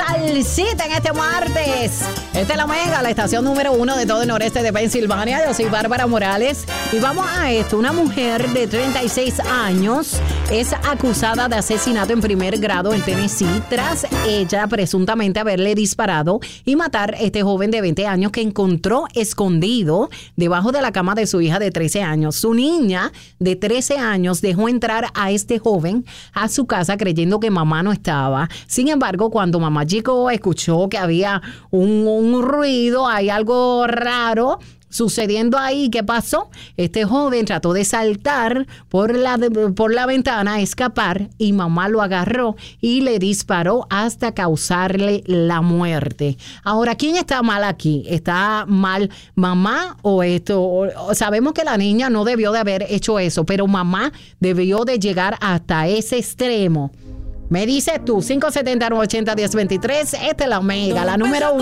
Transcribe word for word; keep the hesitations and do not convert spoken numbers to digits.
Salsita en este martes. Esta es la Mega, la estación número uno de todo el noreste de Pensilvania. Yo soy Bárbara Morales y vamos a esto. Una mujer de treinta y seis años es acusada de asesinato en primer grado en Tennessee tras ella presuntamente haberle disparado y matar a este joven de veinte años que encontró escondido debajo de la cama de su hija de trece años. Su niña de trece años dejó entrar a este joven a su casa creyendo que mamá no estaba. Sin embargo, cuando mamá llegó, escuchó que había un, un ruido, hay algo raro sucediendo ahí. ¿Qué pasó? Este joven trató de saltar por la, por la ventana, escapar, y mamá lo agarró y le disparó hasta causarle la muerte. Ahora, ¿quién está mal aquí? ¿Está mal mamá o esto? O, sabemos que la niña no debió de haber hecho eso, pero mamá debió de llegar hasta ese extremo. Me dices tú, cinco siete cero, nueve ocho cero, uno cero dos tres, esta es la Mega, la número uno.